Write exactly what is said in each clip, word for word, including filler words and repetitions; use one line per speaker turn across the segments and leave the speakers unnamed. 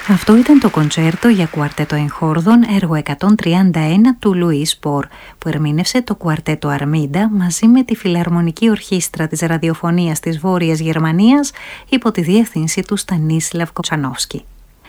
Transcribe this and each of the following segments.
Αυτό ήταν το κοντσέρτο για κουαρτέτο εγχόρδων έργο εκατόν τριάντα ένα του Λουίς Πορ, που ερμήνευσε το κουαρτέτο Αρμίντα μαζί με τη Φιλαρμονική Ορχήστρα της Ραδιοφωνίας της Βόρειας Γερμανίας υπό τη διεύθυνση του Στανίσλαβ Κοτσανόφσκι.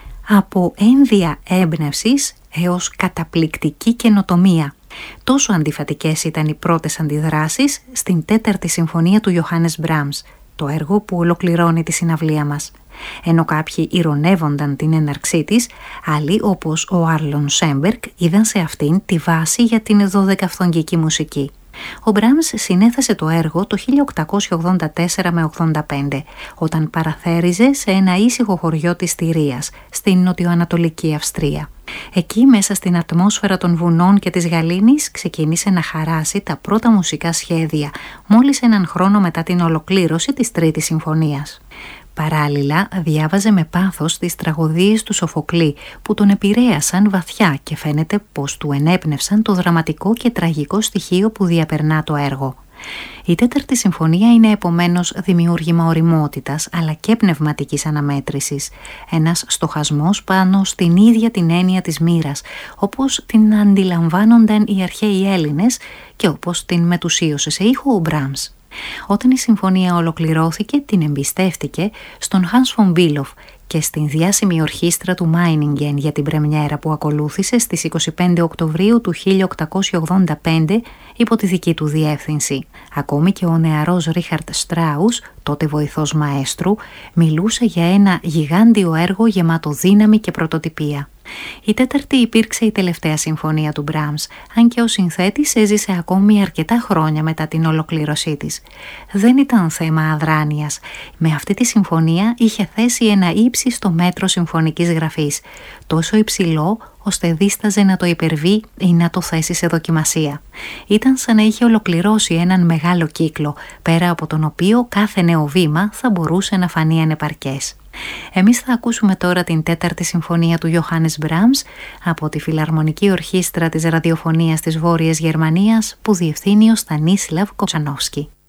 Από ένδια έμπνευσης έως καταπληκτική καινοτομία. Τόσο αντιφατικές ήταν οι πρώτες αντιδράσεις στην τέταρτη συμφωνία του Ιωάννης Μπράμς, το έργο που ολοκληρώνει τη συναυλία μας. Ενώ κάποιοι ηρωνεύονταν την έναρξή της, άλλοι όπως ο Άρλον Σέμπερκ είδαν σε αυτήν τη βάση για την δωδεκαφθογγική μουσική. Ο Μπράμς συνέθεσε το έργο το χίλια οκτακόσια ογδόντα τέσσερα με ογδόντα πέντε, όταν παραθέριζε σε ένα ήσυχο χωριό της Στηρίας, στην νοτιοανατολική Αυστρία. Εκεί, μέσα στην ατμόσφαιρα των βουνών και της γαλήνης, ξεκίνησε να χαράσει τα πρώτα μουσικά σχέδια, μόλις έναν χρόνο μετά την ολοκλήρωση της Τρίτης Συμφωνίας. Παράλληλα, διάβαζε με πάθος τις τραγωδίες του Σοφοκλή που τον επηρέασαν βαθιά και φαίνεται πως του ενέπνευσαν το δραματικό και τραγικό στοιχείο που διαπερνά το έργο. Η τέταρτη συμφωνία είναι επομένως δημιούργημα ωριμότητας αλλά και πνευματικής αναμέτρησης, ένας στοχασμός πάνω στην ίδια την έννοια της μοίρας, όπως την αντιλαμβάνονταν οι αρχαίοι Έλληνες και όπως την μετουσίωσε σε ήχο ο Μπράμς. Όταν η συμφωνία ολοκληρώθηκε, την εμπιστεύτηκε στον Hans von Bülow και στην διάσημη ορχήστρα του Μάινιγκεν για την πρεμιέρα που ακολούθησε στις είκοσι πέντε Οκτωβρίου του χίλια οκτακόσια ογδόντα πέντε υπό τη δική του διεύθυνση. Ακόμη και ο νεαρός Ρίχαρτ Στράους, τότε βοηθός μαέστρου, μιλούσε για ένα γιγάντιο έργο γεμάτο δύναμη και πρωτοτυπία. Η τέταρτη υπήρξε η τελευταία συμφωνία του Μπράμς, αν και ο συνθέτης έζησε ακόμη αρκετά χρόνια μετά την ολοκλήρωσή της. Δεν ήταν θέμα αδράνειας. Με αυτή τη συμφωνία είχε θέσει ένα ύψιστο μέτρο συμφωνικής γραφής, τόσο υψηλό ώστε δίσταζε να το υπερβεί ή να το θέσει σε δοκιμασία. Ήταν σαν να είχε ολοκληρώσει έναν μεγάλο κύκλο, πέρα από τον οποίο κάθε νέο βήμα θα μπορούσε να φανεί ανεπαρκές. Εμείς θα ακούσουμε τώρα την τέταρτη συμφωνία του Ιωάννης Μπράμς από τη Φιλαρμονική Ορχήστρα της Ραδιοφωνίας της Βόρειας Γερμανίας που διευθύνει ο Στανίσλαβ Κοτσανόφσκι.